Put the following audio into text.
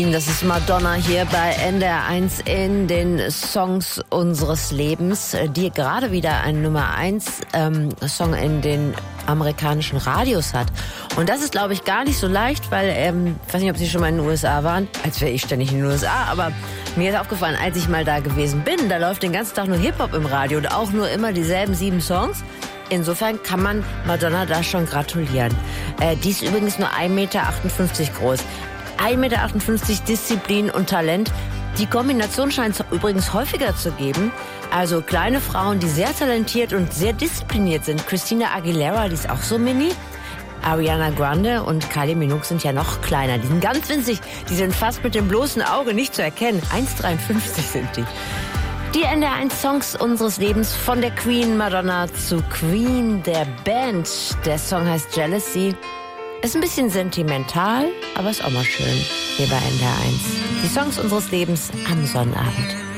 Das ist Madonna hier bei NDR 1 in den Songs unseres Lebens, die gerade wieder einen Nummer 1 Song in den amerikanischen Radios hat. Und das ist, glaube ich, gar nicht so leicht, weil, ich weiß nicht, ob Sie schon mal in den USA waren, als wäre ich ständig in den USA, aber mir ist aufgefallen, als ich mal da gewesen bin, da läuft den ganzen Tag nur Hip-Hop im Radio und auch nur immer dieselben 7 Songs. Insofern kann man Madonna da schon gratulieren. Die ist übrigens nur 1,58 Meter groß. 1,58 Meter, Disziplin und Talent. Die Kombination scheint es übrigens häufiger zu geben. Also kleine Frauen, die sehr talentiert und sehr diszipliniert sind. Christina Aguilera, die ist auch so mini. Ariana Grande und Kylie Minogue sind ja noch kleiner. Die sind ganz winzig. Die sind fast mit dem bloßen Auge nicht zu erkennen. 1,53 sind die. Die NDR 1 Songs unseres Lebens von der Queen Madonna zu Queen, der Band. Der Song heißt Jealousy. Ist ein bisschen sentimental, aber ist auch mal schön hier bei NDR 1. Die Songs unseres Lebens am Sonnabend.